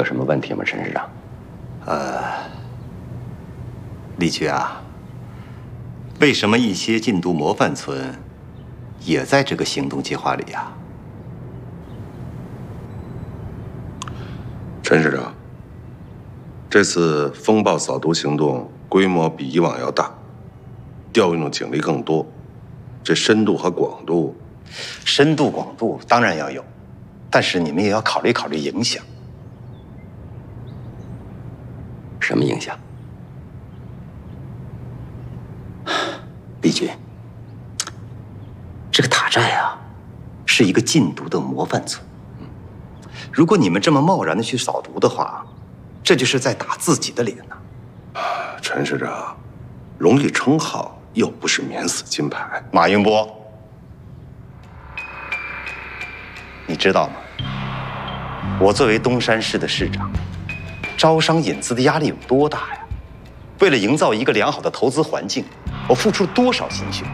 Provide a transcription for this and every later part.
有什么问题吗，陈市长？ 李局啊，为什么一些禁毒模范村也在这个行动计划里呀？ 陈市长，这次风暴扫毒行动规模比以往要大，调用的警力更多，这深度和广度， 深度广度当然要有，但是你们也要考虑考虑影响。 什么影响？ 李局，这个塔寨啊，是一个禁毒的模范村。如果你们这么贸然的去扫毒的话，这就是在打自己的脸呐。 陈市长，荣誉称号又不是免死金牌。 马云波，你知道吗？我作为东山市的市长，招商引资的压力有多大呀？为了营造一个良好的投资环境，我付出多少心血？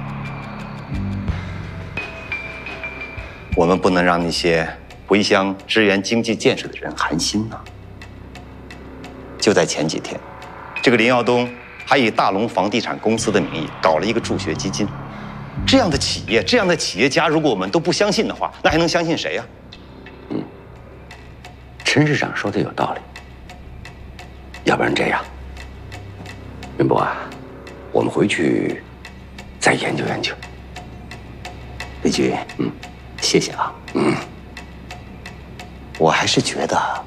我们不能让那些回乡支援经济建设的人寒心呐。就在前几天，这个林耀东还以大龙房地产公司的名义搞了一个助学基金。这样的企业，这样的企业家，如果我们都不相信的话，那还能相信谁呀？ 陈市长说的有道理。要不然这样，云波啊，我们回去再研究研究。 李局，谢谢啊。我还是觉得